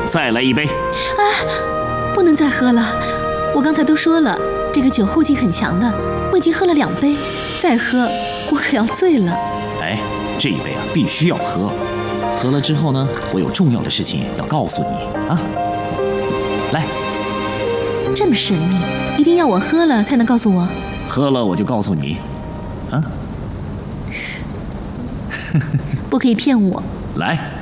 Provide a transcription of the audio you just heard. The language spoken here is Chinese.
再来一杯。 不能再喝了，我刚才都说了，这个酒后劲很强的，我已经喝了2杯，再喝我可要醉了。 哎，这一杯啊，必须要喝。喝了之后呢，我有重要的事情要告诉你啊。来， 这么神秘，一定要我喝了才能告诉我？ 喝了我就告诉你，啊。 不可以骗我。 来。